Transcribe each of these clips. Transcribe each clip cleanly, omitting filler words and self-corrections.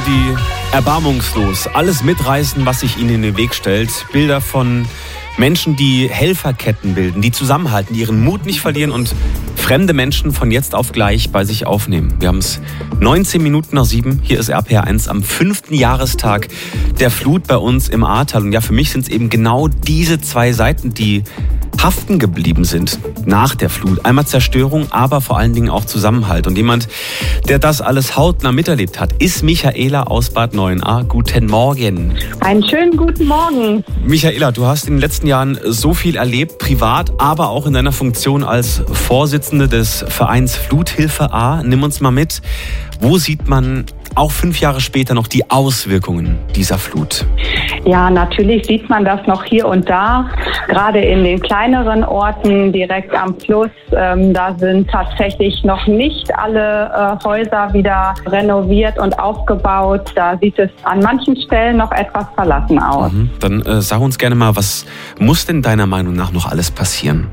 die erbarmungslos alles mitreißen, was sich ihnen in den Weg stellt. Bilder von Menschen, die Helferketten bilden, die zusammenhalten, die ihren Mut nicht verlieren und fremde Menschen von jetzt auf gleich bei sich aufnehmen. Wir haben es 19 Minuten nach 7. Hier ist RPR1 am 5. Jahrestag der Flut bei uns im Ahrtal. Und ja, für mich sind es eben genau diese zwei Seiten, die haften geblieben sind nach der Flut. Einmal Zerstörung, aber vor allen Dingen auch Zusammenhalt. Und jemand, der das alles hautnah miterlebt hat, ist Michaela aus Bad Neuenahr. Guten Morgen. Einen schönen guten Morgen. Michaela, du hast in den letzten Jahren so viel erlebt, privat, aber auch in deiner Funktion als Vorsitzende des Vereins Fluthilfe Ahr. Nimm uns mal mit. Wo sieht man auch 5 Jahre später noch die Auswirkungen dieser Flut? Ja, natürlich sieht man das noch hier und da, gerade in den kleineren Orten direkt am Fluss. Da sind tatsächlich noch nicht alle Häuser wieder renoviert und aufgebaut. Da sieht es an manchen Stellen noch etwas verlassen aus. Dann sag uns gerne mal, was muss denn deiner Meinung nach noch alles passieren?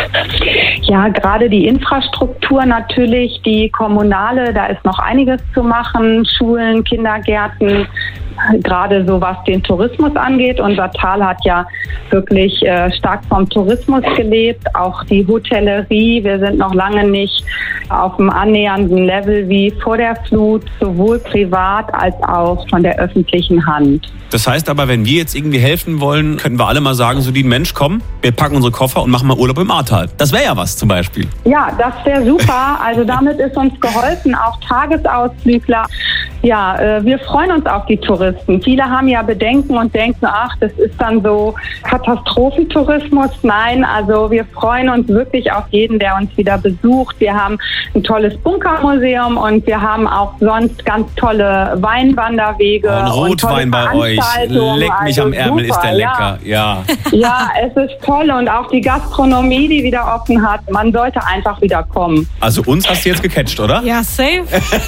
Ja, gerade die Infrastruktur natürlich, die kommunale, da ist noch einiges zu machen. Schulen, Kindergärten, gerade so was den Tourismus angeht. Unser Tal hat ja wirklich stark vom Tourismus gelebt, auch die Hotellerie. Wir sind noch lange nicht auf einem annähernden Level wie vor der Flut, sowohl privat als auch von der öffentlichen Hand. Das heißt aber, wenn wir jetzt irgendwie helfen wollen, könnten wir alle mal sagen, so Mensch, komm, wir packen unsere Koffer und machen mal Urlaub im Ahrtal. Das wäre ja was zum Beispiel. Ja, das wäre super. Also damit ist uns geholfen, auch Tagesausflügler. Ja, wir freuen uns auf die Touristen. Viele haben ja Bedenken und denken, ach, das ist dann so Katastrophentourismus. Nein, also wir freuen uns wirklich auf jeden, der uns wieder besucht. Wir haben ein tolles Bunkermuseum und wir haben auch sonst ganz tolle Weinwanderwege. Ein Rotwein bei euch. Leck mich am Ärmel, super, ist der lecker. Ja. Ja, es ist toll und auch die Gastronomie, die wieder offen hat. Man sollte einfach wieder kommen. Also uns hast du jetzt gecatcht, oder? Ja, safe.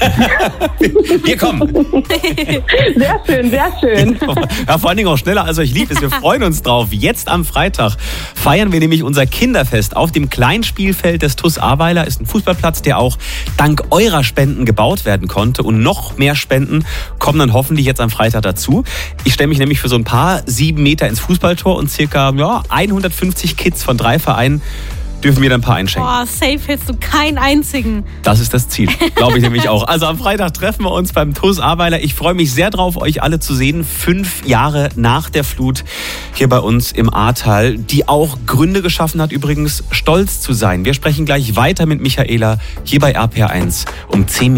Wir kommen. Sehr schön, sehr schön. Ja, vor allen Dingen auch schneller, als euch lieb ist. Wir freuen uns drauf. Jetzt am Freitag feiern wir nämlich unser Kinderfest auf dem Kleinspielfeld des TuS Ahrweiler. Ist ein Fußballplatz, der auch dank eurer Spenden gebaut werden konnte. Und noch mehr Spenden kommen dann hoffentlich jetzt am Freitag dazu. Ich stelle mich nämlich für so ein paar 7 Meter ins Fußballtor und circa 150 Kids von 3 Vereinen dürfen wir dann ein paar einschenken. Boah, safe hältst du keinen einzigen. Das ist das Ziel, glaube ich nämlich auch. Also am Freitag treffen wir uns beim TuS Ahrweiler. Ich freue mich sehr drauf, euch alle zu sehen. 5 Jahre nach der Flut hier bei uns im Ahrtal, die auch Gründe geschaffen hat, übrigens stolz zu sein. Wir sprechen gleich weiter mit Michaela hier bei RPR1 um 10 Minuten.